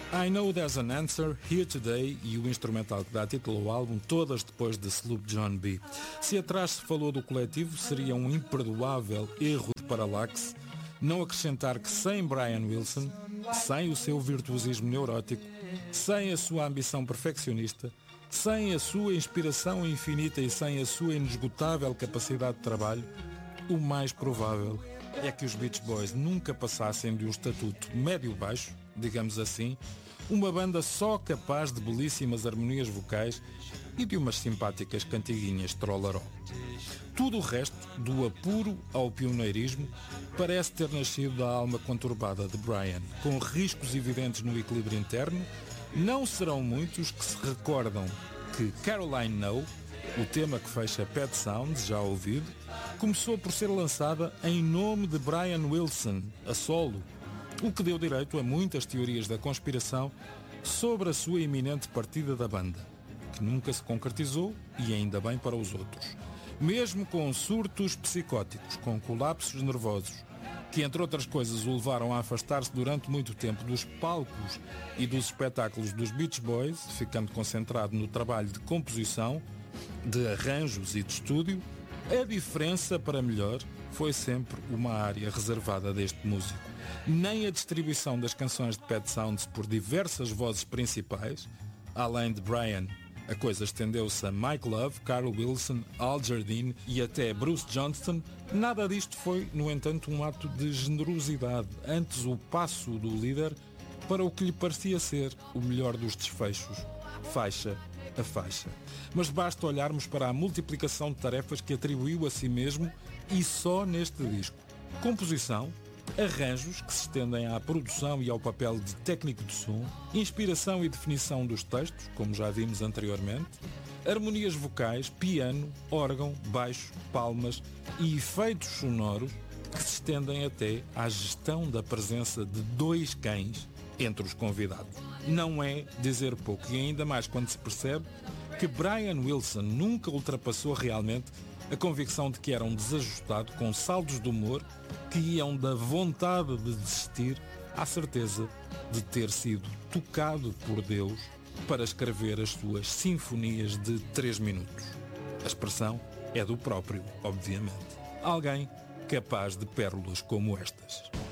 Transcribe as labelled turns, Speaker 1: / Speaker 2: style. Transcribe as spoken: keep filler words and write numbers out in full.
Speaker 1: I Know There's an Answer, Here Today e o instrumental que dá título ao álbum, todas depois de Sloop John B. Se atrás se falou do coletivo, seria um imperdoável erro de paralaxe não acrescentar que sem Brian Wilson, sem o seu virtuosismo neurótico, sem a sua ambição perfeccionista, sem a sua inspiração infinita e sem a sua inesgotável capacidade de trabalho, o mais provável é que os Beach Boys nunca passassem de um estatuto médio-baixo, digamos assim, uma banda só capaz de belíssimas harmonias vocais e de umas simpáticas cantiguinhas trollaró. Tudo o resto, do apuro ao pioneirismo, parece ter nascido da alma conturbada de Brian, com riscos evidentes no equilíbrio interno. Não serão muitos que se recordam que Caroline No, o tema que fecha Pet Sounds, já ouvido, começou por ser lançada em nome de Brian Wilson, a solo, o que deu direito a muitas teorias da conspiração sobre a sua iminente partida da banda, que nunca se concretizou e ainda bem para os outros. Mesmo com surtos psicóticos, com colapsos nervosos, que entre outras coisas o levaram a afastar-se durante muito tempo dos palcos e dos espetáculos dos Beach Boys, ficando concentrado no trabalho de composição, de arranjos e de estúdio, a diferença para melhor foi sempre uma área reservada deste músico. Nem a distribuição das canções de Pet Sounds por diversas vozes principais, além de Brian, a coisa estendeu-se a Mike Love, Carl Wilson, Al Jardine e até Bruce Johnston. Nada disto foi, no entanto, um ato de generosidade, antes o passo do líder para o que lhe parecia ser o melhor dos desfechos, faixa a faixa. Mas basta olharmos para a multiplicação de tarefas que atribuiu a si mesmo e só neste disco. Composição, arranjos que se estendem à produção e ao papel de técnico de som, inspiração e definição dos textos, como já vimos anteriormente, harmonias vocais, piano, órgão, baixo, palmas e efeitos sonoros que se estendem até à gestão da presença de dois cães entre os convidados. Não é dizer pouco, e ainda mais quando se percebe que Brian Wilson nunca ultrapassou realmente a convicção de que era um desajustado com saldos de humor que iam da vontade de desistir à certeza de ter sido tocado por Deus para escrever as suas sinfonias de três minutos. A expressão é do próprio, obviamente. Alguém capaz de pérolas como estas.